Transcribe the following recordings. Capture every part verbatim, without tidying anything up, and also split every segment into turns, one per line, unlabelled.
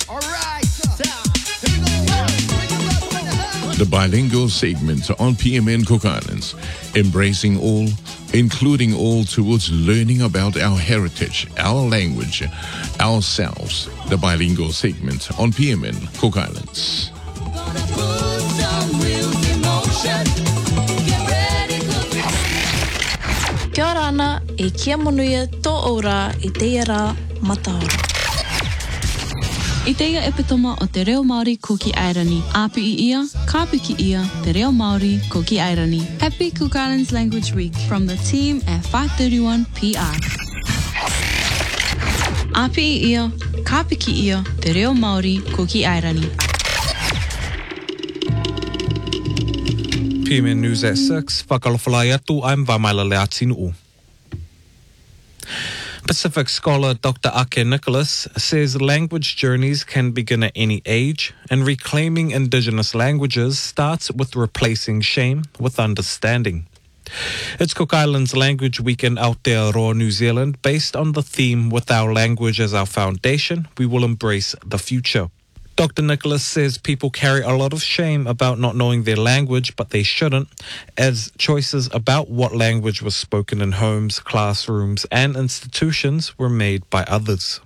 The bilingual segment on P M N Cook Islands, embracing all, including all towards learning about our heritage, our language, ourselves. The bilingual segment on P M N Cook Islands.
Kia ora ana, e kia monuia tō ora i teia rā mataora.
I teia epitoma o te reo Māori ko ki Airani. Apu i ia, kāpu ki ia, te reo Māori ko ki Airani. Happy Cook Islands Language Week from the team at five thirty-one P R. Apu i ia, kāpu ki ia, te reo Māori ko ki Airani.
P M N News at six, whakalawhalai atu, I'm Vamaila Leatinu. Pacific scholar Doctor Ake Nicholas says language journeys can begin at any age, and reclaiming Indigenous languages starts with replacing shame with understanding. It's Cook Islands Language Week in Aotearoa, New Zealand, based on the theme "With our language as our foundation, we will embrace the future." Doctor Nicholas says people carry a lot of shame about not knowing their language, but they shouldn't, as choices about what language was spoken in homes, classrooms, and institutions were made by others.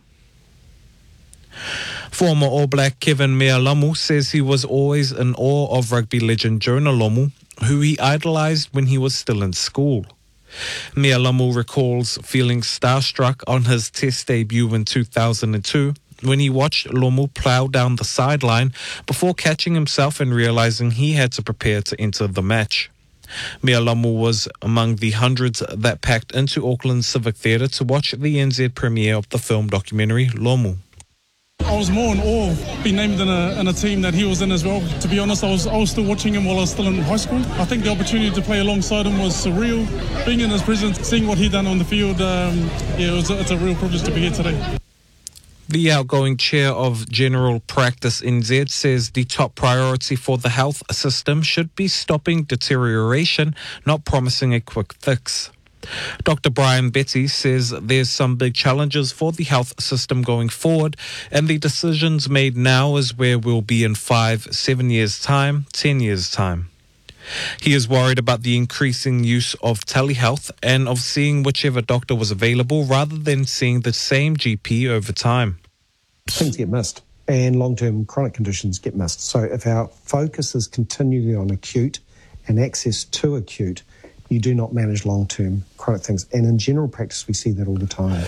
Former All Black Kevin Mealamu says he was always in awe of rugby legend Jonah Lomu, who he idolised when he was still in school. Mealamu recalls feeling starstruck on his Test debut in two thousand two, when he watched Lomu plough down the sideline before catching himself and realising he had to prepare to enter the match. Mealamu was among the hundreds that packed into Auckland's Civic Theatre to watch the N Z premiere of the film documentary Lomu.
I was more in awe of being named in a, in a team that he was in as well. To be honest, I was, I was still watching him while I was still in high school. I think the opportunity to play alongside him was surreal. Being in his presence, seeing what he done on the field, um, yeah, it was a, it's a real privilege to be here today.
The outgoing chair of General Practice N Z says the top priority for the health system should be stopping deterioration, not promising a quick fix. Doctor Brian Betty says there's some big challenges for the health system going forward, and the decisions made now is where we'll be in five, seven years' time, ten years' time. He is worried about the increasing use of telehealth and of seeing whichever doctor was available rather than seeing the same G P over time.
Things get missed and long-term chronic conditions get missed. So if our focus is continually on acute and access to acute, you do not manage long-term chronic things. And in general practice, we see that all the time.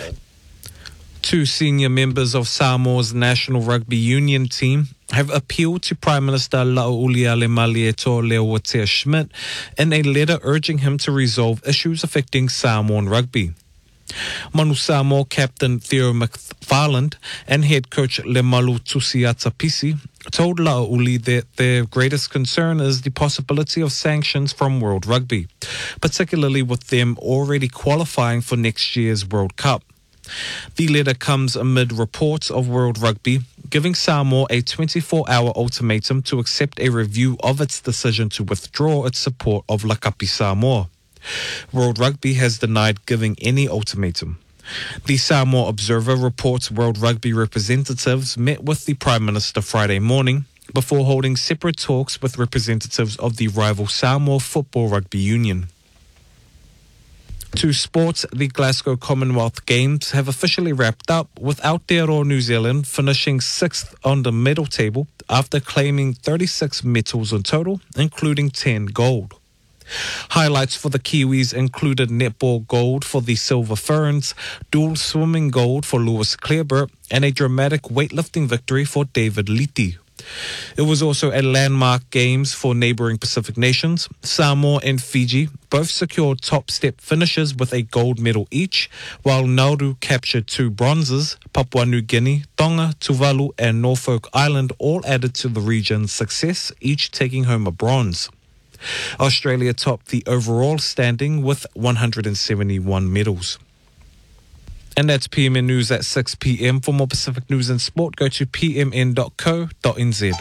Two senior members of Samoa's National Rugby Union team have appealed to Prime Minister La'aulia Lemalieto Leowatea Schmidt in a letter urging him to resolve issues affecting Samoan rugby. Manu Samoa captain Theo McFarland and head coach Lemalu Tusiata-Pisi told La'auli that their greatest concern is the possibility of sanctions from World Rugby, particularly with them already qualifying for next year's World Cup. The letter comes amid reports of World Rugby giving Samoa a twenty-four hour ultimatum to accept a review of its decision to withdraw its support of Lakapi Samoa. World Rugby has denied giving any ultimatum. The Samoa Observer reports World Rugby representatives met with the Prime Minister Friday morning before holding separate talks with representatives of the rival Samoa Football Rugby Union. To sports, the Glasgow Commonwealth Games have officially wrapped up, with Aotearoa New Zealand finishing sixth on the medal table after claiming thirty-six medals in total, including ten gold. Highlights for the Kiwis included netball gold for the Silver Ferns, dual swimming gold for Lewis Clareburt, and a dramatic weightlifting victory for David Liti. It was also a landmark games for neighbouring Pacific nations. Samoa and Fiji both secured top step finishes with a gold medal each, while Nauru captured two bronzes. Papua New Guinea, Tonga, Tuvalu and Norfolk Island all added to the region's success, each taking home a bronze. Australia topped the overall standing with one hundred seventy-one medals. And that's P M N News at six p m. For more Pacific news and sport, go to p m n dot co dot n z.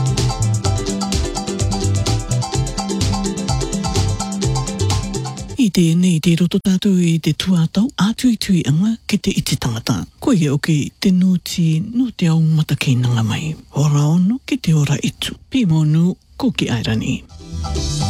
I te nei te roto tātou i te tuatau, ātui tui anga ki te iti tangata. Ko ia o ki te nuti no te au matakei nanga mai. Ora ono ki te ora itu. Pimonu ko ki airani.